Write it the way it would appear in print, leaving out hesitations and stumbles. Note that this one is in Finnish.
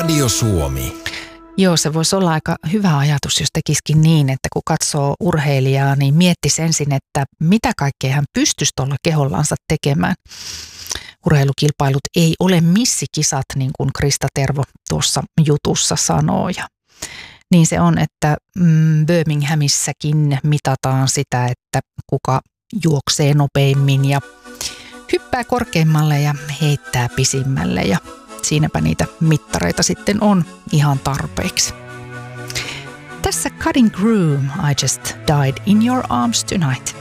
Radio Suomi. Joo, se voisi olla aika hyvä ajatus, jos tekisikin niin, että kun katsoo urheilijaa, niin miettisi ensin, että mitä kaikkea hän pystyisi tuolla kehollansa tekemään. Urheilukilpailut ei ole missikisat, niin kuin Krista Tervo tuossa jutussa sanoo. Ja niin se on, että Birminghamissäkin mitataan sitä, että kuka juoksee nopeimmin ja hyppää korkeimmalle ja heittää pisimmälle. Ja siinäpä niitä mittareita sitten on ihan tarpeeksi. Tässä Cutting Groom, I Just Died in Your Arms Tonight.